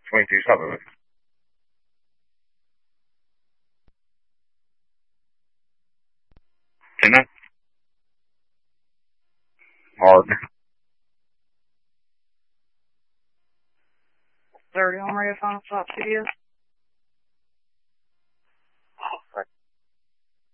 22 Sutherland. Tina? Hard. 30 on Radio Final Stop Studios.